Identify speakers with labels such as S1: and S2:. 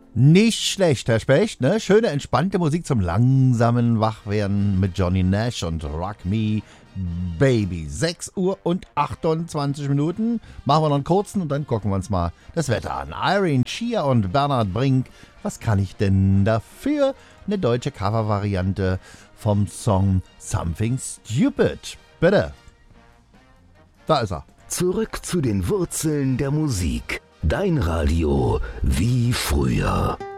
S1: Nicht schlecht, Herr Specht, ne? Schöne, entspannte Musik zum langsamen Wachwerden mit Johnny Nash und Rock Me Baby. 6 Uhr und 28 Minuten. Machen wir noch einen kurzen und dann gucken wir uns mal das Wetter an. Irene Shear und Bernhard Brink. Was kann ich denn dafür? Eine deutsche Covervariante vom Song Something Stupid. Bitte. Da ist er.
S2: Zurück zu den Wurzeln der Musik. Dein Radio wie früher.